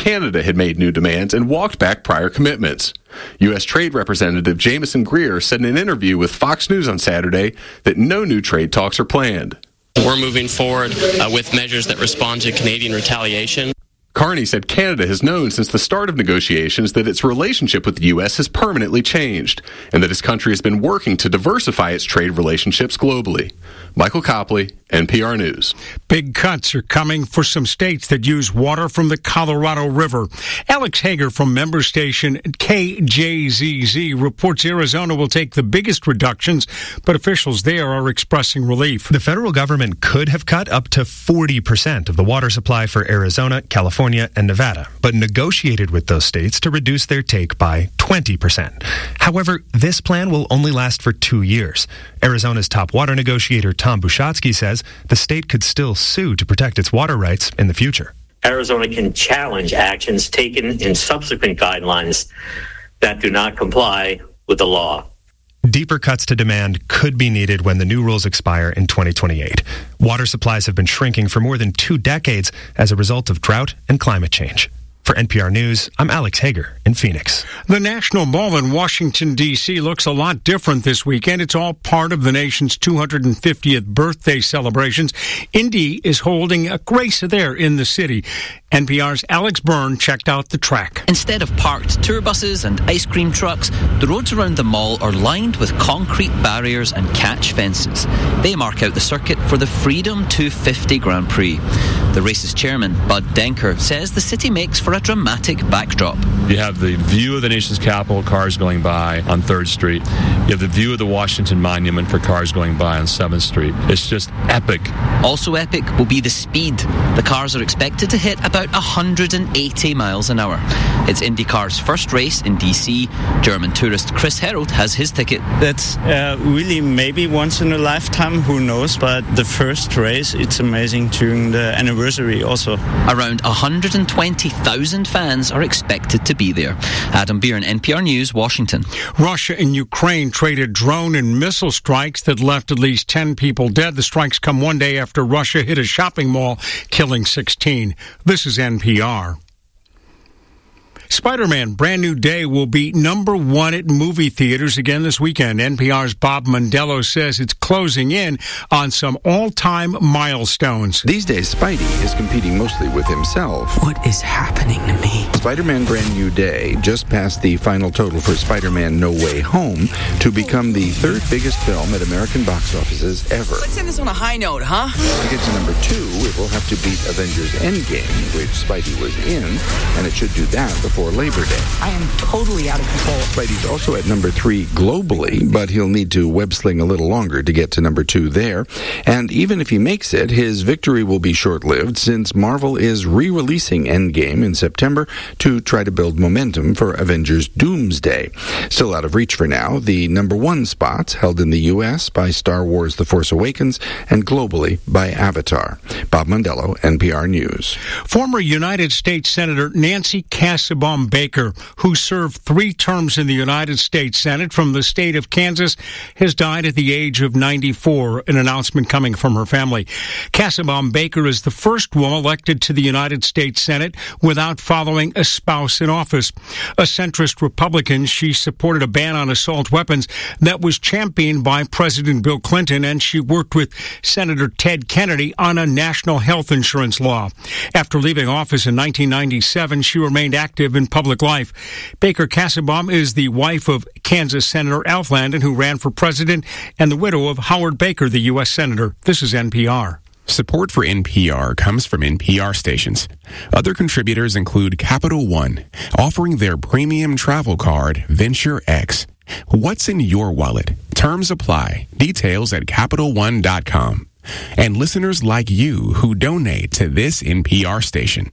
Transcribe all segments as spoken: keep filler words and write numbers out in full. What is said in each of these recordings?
Canada had made new demands and walked back prior commitments. U S. Trade Representative Jameson Greer said in an interview with Fox News on Saturday that no new trade talks are planned. We're moving forward uh, with measures that respond to Canadian retaliation. Carney said Canada has known since the start of negotiations that its relationship with the U S has permanently changed, and that his country has been working to diversify its trade relationships globally. Michael Copley, N P R News. Big cuts are coming for some states that use water from the Colorado River. Alex Hager from member station K J Z Z reports Arizona will take the biggest reductions, but officials there are expressing relief. The federal government could have cut up to forty percent of the water supply for Arizona, California, and Nevada, but negotiated with those states to reduce their take by twenty percent. However, this plan will only last for two years. Arizona's top water negotiator Tom Bushatsky says the state could still sue to protect its water rights in the future. Arizona can challenge actions taken in subsequent guidelines that do not comply with the law. Deeper cuts to demand could be needed when the new rules expire in twenty twenty-eight. Water supplies have been shrinking for more than two decades as a result of drought and climate change. For N P R News, I'm Alex Hager in Phoenix. The National Mall in Washington, D C looks a lot different this weekend. It's all part of the nation's two hundred fiftieth birthday celebrations. Indy is holding a grace there in the city. N P R's Alex Byrne checked out the track. Instead of parked tour buses and ice cream trucks, the roads around the mall are lined with concrete barriers and catch fences. They mark out the circuit for the Freedom two fifty Grand Prix. The race's chairman, Bud Denker, says the city makes for a dramatic backdrop. You have the view of the nation's capital, cars going by on third street. You have the view of the Washington Monument for cars going by on seventh street. It's just epic. Also epic will be the speed. The cars are expected to hit about one hundred eighty miles an hour. It's IndyCar's first race in D C. German tourist Chris Herold has his ticket. That's uh, really maybe once in a lifetime, who knows, but the first race, it's amazing during the anniversary also. Around one hundred twenty thousand fans are expected to be there. Adam Byrne, N P R News, Washington. Russia and Ukraine traded drone and missile strikes that left at least ten people dead. The strikes come one day after Russia hit a shopping mall, killing sixteen. This is N P R. Spider-Man Brand New Day will be number one at movie theaters again this weekend. N P R's Bob Mondello says it's closing in on some all-time milestones. These days, Spidey is competing mostly with himself. What is happening to me? Spider-Man Brand New Day just passed the final total for Spider-Man No Way Home to become the third biggest film at American box offices ever. Let's end this on a high note, huh? To get to number two, it will have to beat Avengers Endgame, which Spidey was in, and it should do that before Labor Day. I am totally out of control. Spidey's also at number three globally, but he'll need to web-sling a little longer to get to number two there. And even if he makes it, his victory will be short-lived since Marvel is re-releasing Endgame in September to try to build momentum for Avengers Doomsday. Still out of reach for now, the number one spots held in the U S by Star Wars The Force Awakens and globally by Avatar. Bob Mondello, N P R News. Former United States Senator Nancy Kassebaum Baker, who served three terms in the United States Senate from the state of Kansas, has died at the age of ninety-four, an announcement coming from her family. Kassebaum Baker is the first woman elected to the United States Senate without following a spouse in office. A centrist Republican, she supported a ban on assault weapons that was championed by President Bill Clinton, and she worked with Senator Ted Kennedy on a national health insurance law. After leaving office in nineteen ninety-seven, she remained active in public life. Baker Kassebaum is the wife of Kansas Senator Alf Landon, who ran for president, and the widow of Howard Baker, the U S Senator. This is N P R. Support for N P R comes from N P R stations. Other contributors include Capital One, offering their premium travel card, Venture X. What's in your wallet? Terms apply. Details at Capital One dot com. And listeners like you who donate to this N P R station.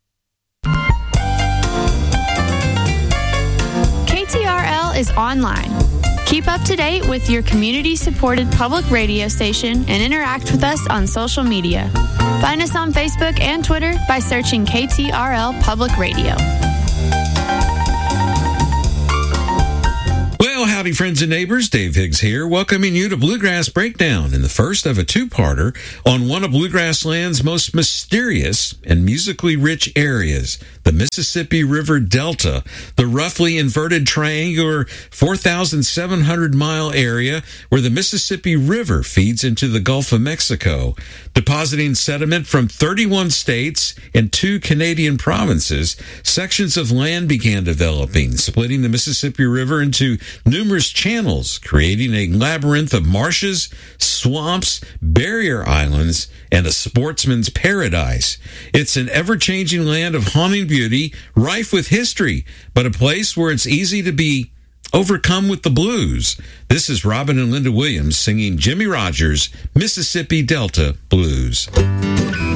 K T R L is online. Keep up to date with your community-supported public radio station and interact with us on social media. Find us on Facebook and Twitter by searching K T R L Public Radio. Well, howdy, friends and neighbors. Dave Higgs here, welcoming you to Bluegrass Breakdown in the first of a two-parter on one of Bluegrass Land's most mysterious and musically rich areas, the Mississippi River Delta, the roughly inverted triangular four thousand seven hundred mile area where the Mississippi River feeds into the Gulf of Mexico. Depositing sediment from thirty-one states and two Canadian provinces, sections of land began developing, splitting the Mississippi River into numerous channels, creating a labyrinth of marshes, swamps, barrier islands, and a sportsman's paradise. It's an ever-changing land of haunting beauty, rife with history, but a place where it's easy to be overcome with the blues. This is Robin and Linda Williams singing Jimmie Rodgers' Mississippi Delta Blues.